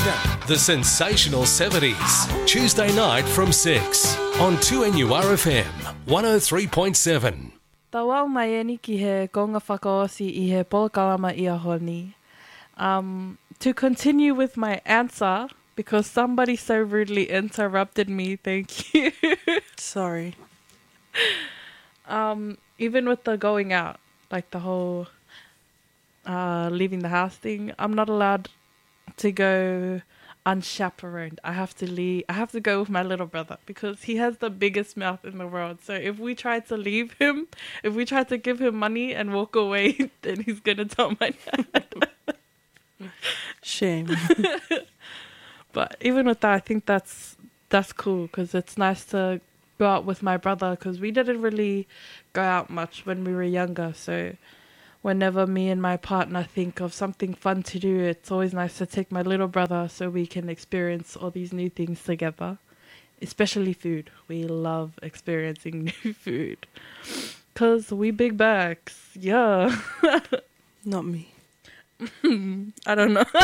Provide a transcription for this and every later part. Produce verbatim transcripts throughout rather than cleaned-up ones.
The Sensational seventies, Tuesday night from six on two N U R F M one oh three point seven. Tawau mai eni ki he konga whakaosi I he polokalama I a honi. Um, to continue with my answer, because somebody so rudely interrupted me, thank you. Sorry. Um, even with the going out, like the whole uh, leaving the house thing, I'm not allowed to go unchaperoned. I have to leave. I have to go with my little brother because he has the biggest mouth in the world. So if we try to leave him, if we try to give him money and walk away, then he's gonna tell my dad. Shame. But even with that, I think that's that's cool because it's nice to go out with my brother because we didn't really go out much when we were younger. So whenever me and my partner think of something fun to do, it's always nice to take my little brother so we can experience all these new things together, especially food. We love experiencing new food because we big bags. Yeah. Not me. I don't know.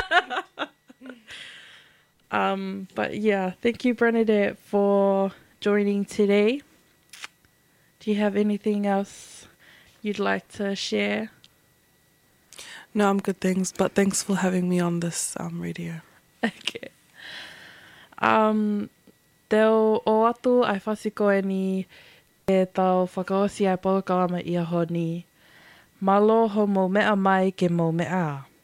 um, but yeah, thank you, Bernadette, for joining today. Do you have anything else you'd like to share? No, I'm good, thanks. But thanks for having me on this um, radio. Okay. Um, Teo o atu ai whasiko e ni e tau whakaosi ai polokalama I a honi. Malo ho mo mea mai ke mo mea.